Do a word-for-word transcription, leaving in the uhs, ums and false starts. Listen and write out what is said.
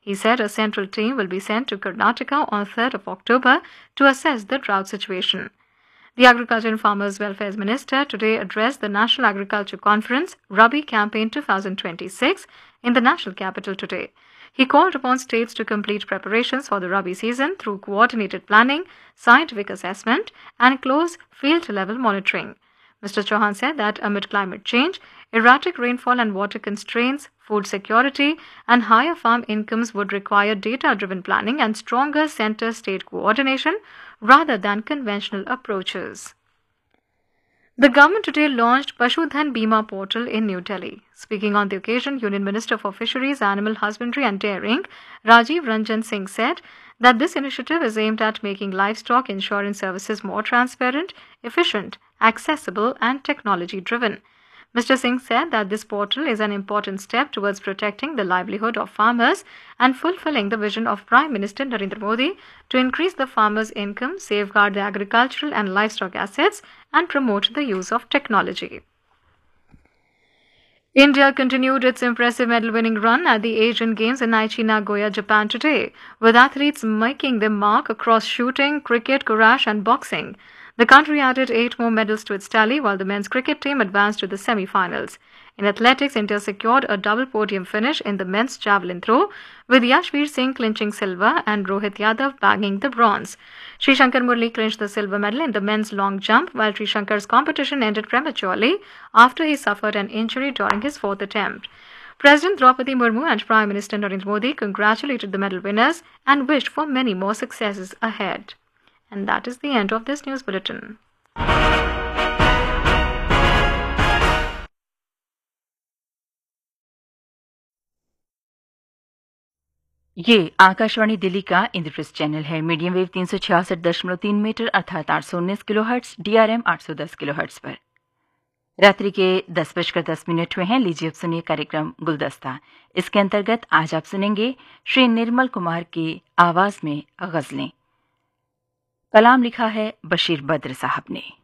He said a central team will be sent to Karnataka on third of October to assess the drought situation. The Agriculture and Farmers Welfare Minister today addressed the National Agriculture Conference Rabi Campaign twenty twenty-six in the national capital today. He called upon states to complete preparations for the Rabi season through coordinated planning, scientific assessment, and close field-level monitoring. Mister Chauhan said that amid climate change, erratic rainfall and water constraints, food security, and higher farm incomes would require data-driven planning and stronger center-state coordination rather than conventional approaches. The government today launched Pashudhan Bima portal in New Delhi. Speaking on the occasion, Union Minister for Fisheries, Animal Husbandry and Dairying, Rajiv Ranjan Singh, said that this initiative is aimed at making livestock insurance services more transparent, efficient, accessible and technology-driven. Mister Singh said that this portal is an important step towards protecting the livelihood of farmers and fulfilling the vision of Prime Minister Narendra Modi to increase the farmers' income, safeguard the agricultural and livestock assets, and promote the use of technology. India continued its impressive medal-winning run at the Asian Games in Aichi, Nagoya, Japan today, with athletes making their mark across shooting, cricket, garage and boxing. The country added eight more medals to its tally, while the men's cricket team advanced to the semi-finals. In athletics, India secured a double podium finish in the men's javelin throw, with Yashveer Singh clinching silver and Rohit Yadav bagging the bronze. Sri Shankar Murli clinched the silver medal in the men's long jump, while Sri Shankar's competition ended prematurely after he suffered an injury during his fourth attempt. President Draupadi Murmu and Prime Minister Narendra Modi congratulated the medal winners and wished for many more successes ahead. And that is the end of this news bulletin. ये आकाशवाणी दिल्ली का Indraprastha channel है। Medium wave तीन सौ छियासठ दशमलव तीन metre अर्थात आठ सौ उन्नीस किलो हर्ट्स, डीआरएम आठ सौ दस किलो हर्ट्स पर। रात्रि के दस बजकर दस मिनट हुए हैं। लीजिए अब सुनिए कार्यक्रम गुलदस्ता। इसके अंतर्गत आज आप सुनेंगे श्री निर्मल कुमार की आवाज में गजलें। कलाम लिखा है बशीर बद्र साहब ने।